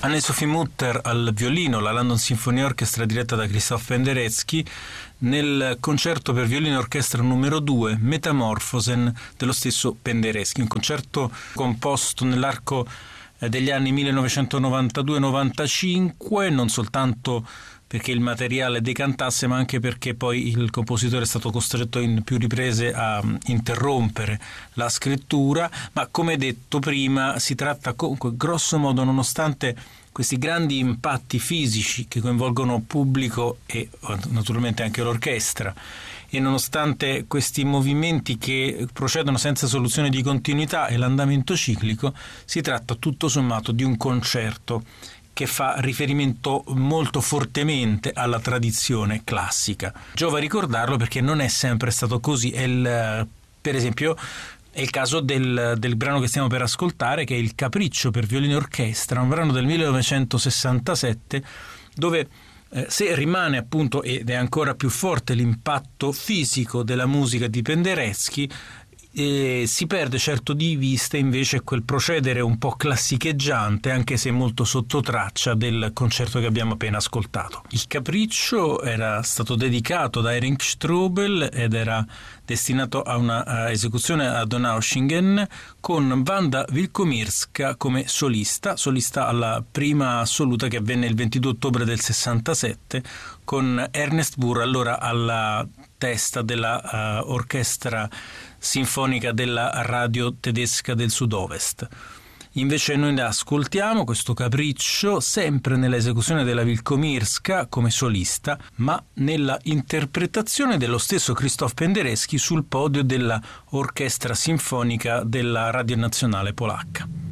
Anne-Sophie Mutter al violino, la London Symphony Orchestra diretta da Krzysztof Penderecki, nel concerto per violino e orchestra numero 2, Metamorphosen, dello stesso Penderecki, un concerto composto nell'arco degli anni 1992-95, non soltanto perché il materiale decantasse, ma anche perché poi il compositore è stato costretto in più riprese a interrompere la scrittura, ma come detto prima si tratta comunque grosso modo, nonostante questi grandi impatti fisici che coinvolgono pubblico e naturalmente anche l'orchestra, e nonostante questi movimenti che procedono senza soluzione di continuità e l'andamento ciclico, si tratta tutto sommato di un concerto che fa riferimento molto fortemente alla tradizione classica. Giova ricordarlo perché non è sempre stato così. Per esempio è il caso del brano che stiamo per ascoltare, che è il Capriccio per violino e orchestra, un brano del 1967, dove se rimane appunto, ed è ancora più forte l'impatto fisico della musica di Penderecki, si perde certo di vista invece quel procedere un po' classicheggiante, anche se molto sotto traccia, del concerto che abbiamo appena ascoltato. Il Capriccio era stato dedicato da Erich Strobel ed era destinato a una esecuzione a Donaueschingen, con Wanda Wilkomirska come solista alla prima assoluta che avvenne il 22 ottobre del 67, con Ernest Burr allora alla testa della orchestra sinfonica della radio tedesca del sud-ovest. Invece noi ne ascoltiamo questo Capriccio sempre nella esecuzione della Wilkomirska come solista, ma nella interpretazione dello stesso Krzysztof Penderecki sul podio della orchestra sinfonica della Radio Nazionale Polacca.